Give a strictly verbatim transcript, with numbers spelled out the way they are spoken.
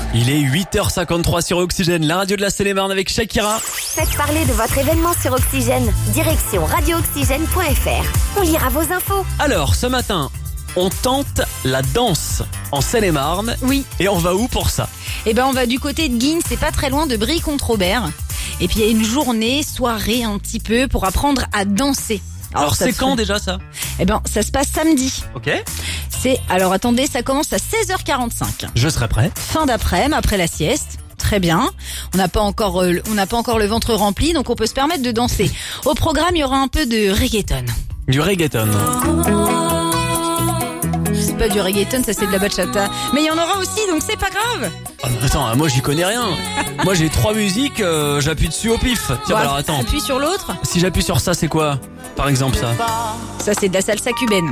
Il est huit heures cinquante-trois sur Oxygène, la radio de la Seine-et-Marne avec Shakira. Faites parler de votre événement sur Oxygène. Direction radio oxygène point f r. On lira vos infos. Alors, ce matin, on tente la danse en Seine-et-Marne. Oui. Et on va où pour ça? Eh ben, on va du côté de Guignes, c'est pas très loin de Brie-contre-Robert. Et puis il y a une journée, soirée un petit peu pour apprendre à danser. Alors, ça c'est se quand fait- déjà ça? Eh ben, ça se passe samedi. Ok. C'est, alors attendez, ça commence à seize heures quarante-cinq. Je serai prêt. Fin d'après-midi, après la sieste. Très bien. On n'a pas encore, euh, on n'a pas encore le ventre rempli, donc on peut se permettre de danser. Au programme, il y aura un peu de reggaeton. Du reggaeton. C'est pas du reggaeton, ça c'est de la bachata. Mais il y en aura aussi, donc c'est pas grave. Ah, mais attends, moi j'y connais rien. Moi j'ai trois musiques, euh, j'appuie dessus au pif. Tiens, Bon, bah, alors attends. Appuie sur l'autre. Si j'appuie sur ça, c'est quoi? Par exemple ça. Ça c'est de la salsa cubaine.